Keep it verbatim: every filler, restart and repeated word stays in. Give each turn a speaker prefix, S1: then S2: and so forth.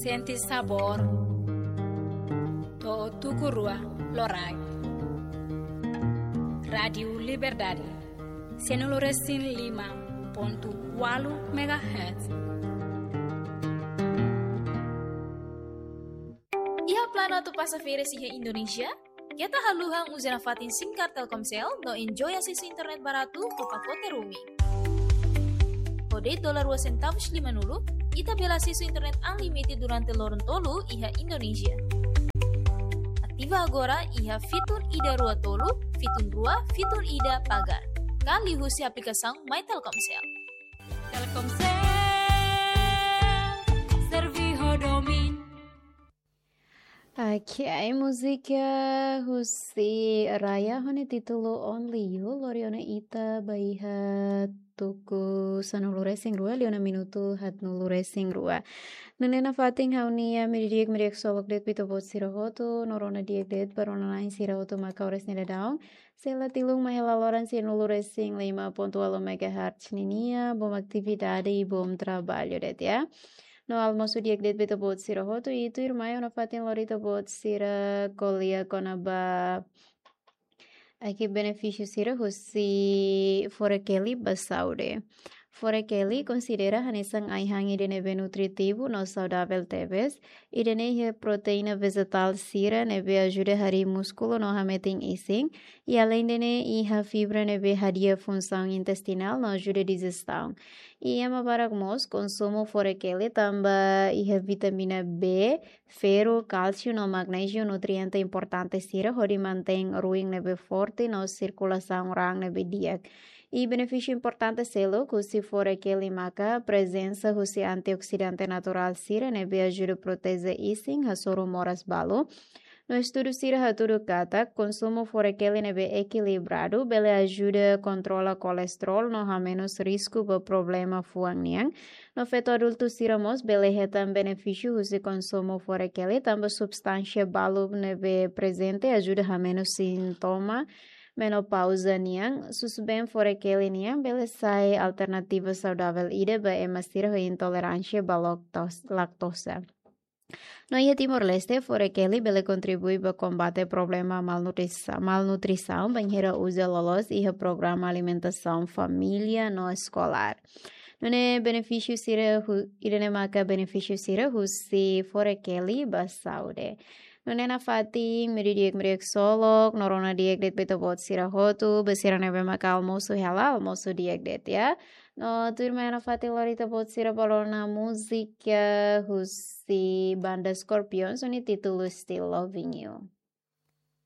S1: senti sabor to tukurua lorai. Radio Liberdade senoloresin lima ponto walu megahertz.
S2: Iha plano tu passageira siha Indonesia? Kita haluhang uzena fatin singkar Telkomsel no enjoy akses internet baratu ke pakote roaming. Kode dolar dua centavos lima nulu, ita bela akses internet unlimited durante lorun tolu iha Indonesia. Aktiva agora iha fitur ida rua tolu, fitur rua, fitur ida pagar. Kali husi aplikação My Telkomsel.
S1: Telkomsel, serviho domin.
S3: Aqui a música Husi Raya hone título Only You Loriona ita baiha tuku sanulure sing rua liona minuto hat nulure sing rua nenena fating haunia miriek miriek solok det pito bot sirahoto norona diek det barona lain sirahoto maka ores neda daung sela tilung mahela loran si nulure sing lima ponto alo megahertz ninia bom aktividade e bom trabalho det ya. No almoço diek det bito bot sirahoto itu irmayo na fatin lorito bot sira kolia konaba aqui benefício sira husi forekeli basaude. Forekeli considera hanesang aihang idene nutritivo no saudável teves, idene he proteína vegetal sira nebe ajuda hari músculo no hameting ising, e além dene iha fibra nebe hadia função intestinal no ajuda digestão. E ama baragmos consumo forekeli tamba iha vitamina B, ferro, cálcio no magnésio nutriente importante sira hodi mantém ruing nebe forte no circulação rang nebe diak. E benefício importante selo que se for aquele maca presença husi antioxidante natural sira nebe ajuda proteger ising hasoro moras balo. No estudo sira haturu kata consumo for aquele nebe equilibrado bele ajuda controla colesterol no ha menos risco de problema fuang niang. No feto adulto sira mos bele hetam benefício husi consumo for aquele tamba substância balo nebe presente ajuda ha menos sintoma menopausa niang susben for aquele niang bele sai alternativa saudável ide ba emastir ho intolerância ba lactosa. No ia Timor-Leste for aquele bele contribui ba combate problema malnutrição, malnutrição banheira usa lolos iha programa alimentação família no escolar. Nune benefício sira ide maka benefício sira husi for aquele ba saúde. Nune na fating meridiek meriek solok norona diek det beto bot sirahotu besira nebe maka almoço hela almoço diek det ya. No turma na fating lorita bot sira balona música husi banda Scorpions uni título Still Loving You.